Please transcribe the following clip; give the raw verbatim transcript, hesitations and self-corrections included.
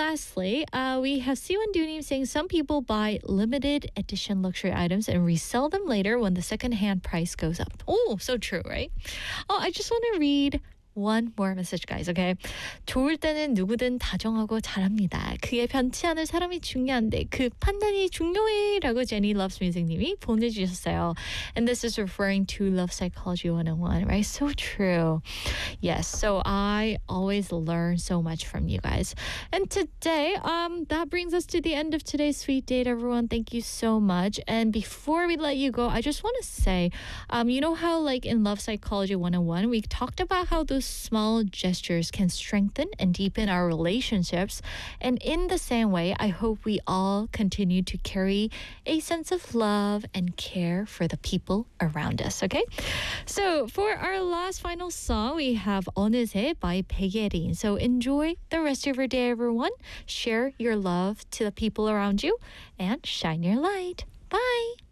lastly, uh, we have Siwon Doonim saying some people buy limited edition luxury items and resell them later when the secondhand price goes up. Oh, so true, right? Oh, I just want to read one more message, guys, okay? 좋을 때는 누구든 다정하고 잘합니다. 그게 변치 않을 사람이 중요한데 그 판단이 중요해 라고 Jenny Loves Music 님이 보내주셨어요. And this is referring to Love Psychology one oh one, right? So true. Yes, so I always learn so much from you guys. And today, um, that brings us to the end of today's Sweet Date, everyone. Thank you so much. And before we let you go, I just want to say, um, you know how like in Love Psychology one oh one, we talked about how those small gestures can strengthen and deepen our relationships. And in the same way, I hope we all continue to carry a sense of love and care for the people around us, okay? So for our last final song, we have 어느새 by 백예린. So enjoy the rest of your day, everyone. Share your love to the people around you and shine your light. Bye!